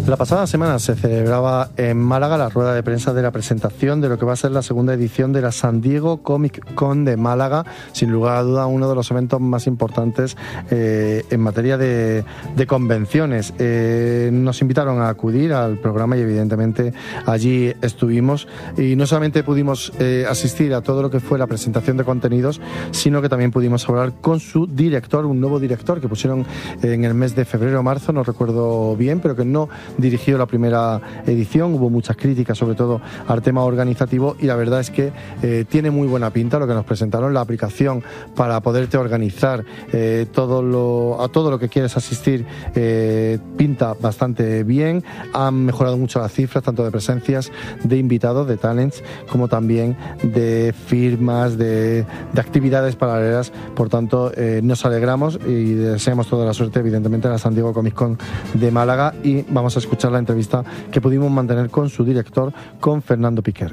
La pasada semana se celebraba en Málaga la rueda de prensa de la presentación de lo que va a ser la segunda edición de la San Diego Comic Con de Málaga, sin lugar a duda uno de los eventos más importantes en materia de convenciones. Nos invitaron a acudir al programa y evidentemente allí estuvimos, y no solamente pudimos asistir a todo lo que fue la presentación de contenidos, sino que también pudimos hablar con su director, un nuevo director que pusieron en el mes de febrero o marzo, no recuerdo bien, pero que no dirigió la primera edición. Hubo muchas críticas, sobre todo al tema organizativo, y la verdad es que tiene muy buena pinta lo que nos presentaron. La aplicación para poderte organizar a todo lo que quieres asistir pinta bastante bien. Han mejorado mucho las cifras, tanto de presencias de invitados, de talents, como también de firmas, de actividades paralelas. Por tanto, nos alegramos y deseamos toda la suerte, evidentemente, a la San Diego Comic Con de Málaga, y vamos a escuchar la entrevista que pudimos mantener con su director, con Fernando Piquer.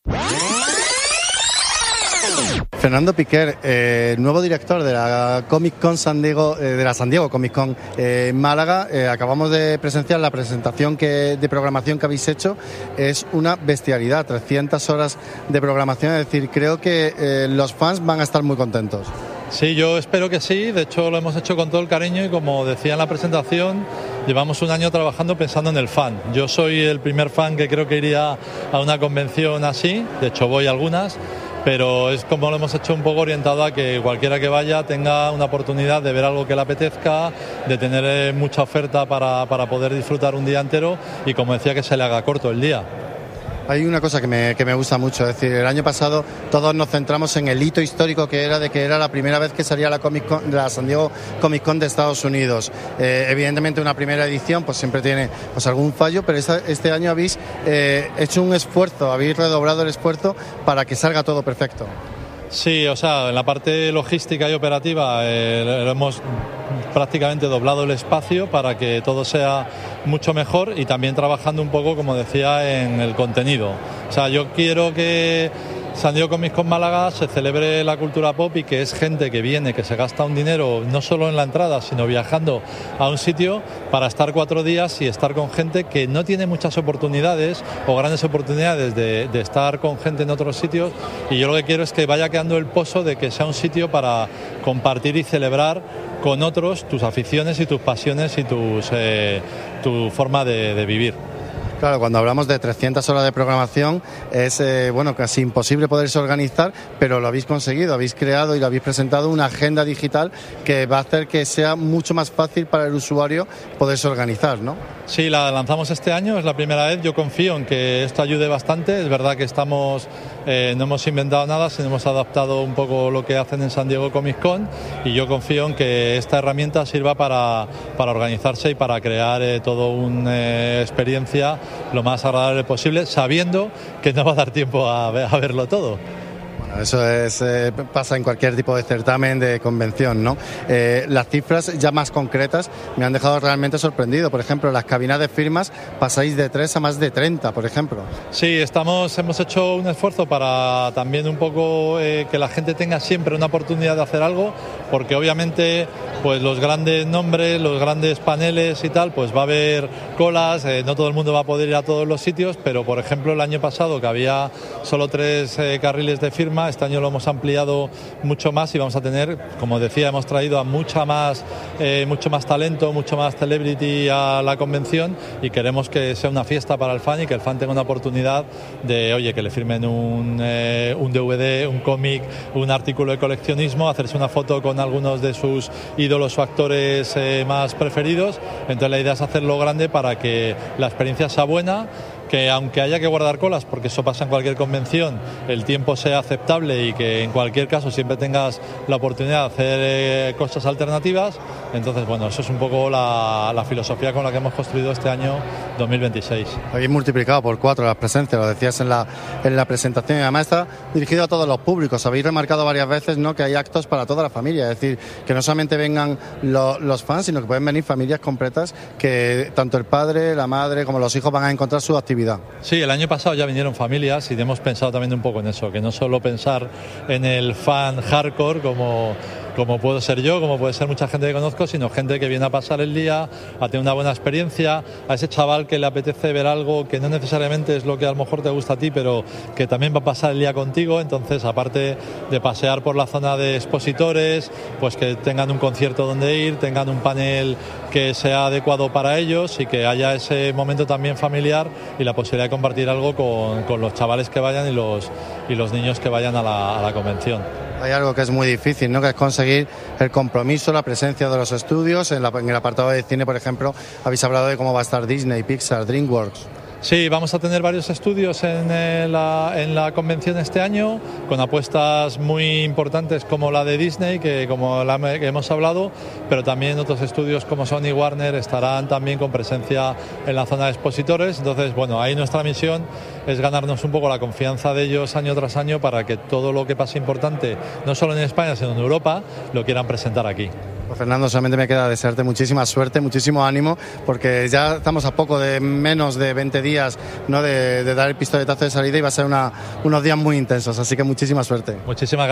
Fernando Piquer, nuevo director de la Comic Con San Diego, de la San Diego Comic Con Málaga. Acabamos de presenciar la presentación de programación que habéis hecho. Es una bestialidad, 300 horas de programación, es decir, creo que los fans van a estar muy contentos. Sí, yo espero que sí. De hecho, lo hemos hecho con todo el cariño y, como decía en la presentación, llevamos un año trabajando pensando en el fan. Yo soy el primer fan que creo que iría a una convención así. De hecho, voy a algunas, pero es como lo hemos hecho un poco orientado a que cualquiera que vaya tenga una oportunidad de ver algo que le apetezca, de tener mucha oferta para poder disfrutar un día entero y, como decía, que se le haga corto el día. Hay una cosa que me gusta mucho, es decir, el año pasado todos nos centramos en el hito histórico que era la primera vez que salía la Comic Con, la San Diego Comic Con de Estados Unidos. Evidentemente una primera edición pues siempre tiene pues algún fallo, pero este año habéis hecho un esfuerzo, habéis redoblado el esfuerzo para que salga todo perfecto. Sí, o sea, en la parte logística y operativa hemos prácticamente doblado el espacio para que todo sea mucho mejor, y también trabajando un poco, como decía, en el contenido. O sea, yo quiero que San Diego Comic Con Málaga se celebre la cultura pop, y que es gente que viene, que se gasta un dinero no solo en la entrada, sino viajando a un sitio para estar 4 días y estar con gente que no tiene muchas oportunidades o grandes oportunidades de estar con gente en otros sitios. Y yo lo que quiero es que vaya quedando el pozo de que sea un sitio para compartir y celebrar con otros tus aficiones y tus pasiones y tu forma de vivir. Claro, cuando hablamos de 300 horas de programación es casi imposible poderse organizar, pero lo habéis conseguido, habéis creado y lo habéis presentado una agenda digital que va a hacer que sea mucho más fácil para el usuario poderse organizar, ¿no? Sí, la lanzamos este año, es la primera vez. Yo confío en que esto ayude bastante. Es verdad que no hemos inventado nada, sino hemos adaptado un poco lo que hacen en San Diego Comic Con, y yo confío en que esta herramienta sirva para organizarse y para crear toda una experiencia lo más agradable posible, sabiendo que no va a dar tiempo a verlo todo. Eso pasa en cualquier tipo de certamen, de convención, ¿no? Las cifras ya más concretas me han dejado realmente sorprendido. Por ejemplo, las cabinas de firmas pasáis de 3 a más de 30, por ejemplo. Sí, hemos hecho un esfuerzo para también un poco que la gente tenga siempre una oportunidad de hacer algo, porque obviamente pues los grandes nombres, los grandes paneles y tal, pues va a haber colas, no todo el mundo va a poder ir a todos los sitios, pero por ejemplo el año pasado, que había solo 3 carriles de firma, este año lo hemos ampliado mucho más y vamos a tener, como decía, hemos traído a mucho más talento, mucho más celebrity a la convención, y queremos que sea una fiesta para el fan y que el fan tenga una oportunidad de, oye, que le firmen un DVD, un cómic, un artículo de coleccionismo, hacerse una foto con algunos de sus ídolos o actores más preferidos. Entonces la idea es hacerlo grande para que la experiencia sea buena, que aunque haya que guardar colas, porque eso pasa en cualquier convención, el tiempo sea aceptable y que en cualquier caso siempre tengas la oportunidad de hacer cosas alternativas. Entonces, bueno, eso es un poco la filosofía con la que hemos construido este año 2026. Habéis multiplicado por 4 las presencias, lo decías en la presentación, y además está dirigido a todos los públicos. Habéis remarcado varias veces, ¿no?, que hay actos para toda la familia, es decir, que no solamente vengan los fans, sino que pueden venir familias completas, que tanto el padre, la madre como los hijos van a encontrar su actividad. Sí, el año pasado ya vinieron familias y hemos pensado también un poco en eso, que no solo pensar en el fan hardcore como como puedo ser yo, como puede ser mucha gente que conozco, sino gente que viene a pasar el día, a tener una buena experiencia, a ese chaval que le apetece ver algo que no necesariamente es lo que a lo mejor te gusta a ti, pero que también va a pasar el día contigo. Entonces, aparte de pasear por la zona de expositores, pues que tengan un concierto donde ir, tengan un panel que sea adecuado para ellos y que haya ese momento también familiar y la posibilidad de compartir algo con los chavales que vayan y los niños que vayan a la convención. Hay algo que es muy difícil, ¿no? Que es conseguir el compromiso, la presencia de los estudios. En el apartado de cine, por ejemplo, habéis hablado de cómo va a estar Disney, Pixar, DreamWorks. Sí, vamos a tener varios estudios en la convención este año, con apuestas muy importantes como la de Disney, que hemos hablado, pero también otros estudios como Sony y Warner estarán también con presencia en la zona de expositores. Entonces, bueno, ahí nuestra misión es ganarnos un poco la confianza de ellos año tras año para que todo lo que pase importante, no solo en España, sino en Europa, lo quieran presentar aquí. Pues Fernando, solamente me queda desearte muchísima suerte, muchísimo ánimo, porque ya estamos a poco de menos de 20 días, ¿no? de dar el pistoletazo de salida y va a ser unos días muy intensos, así que muchísima suerte. Muchísimas gracias.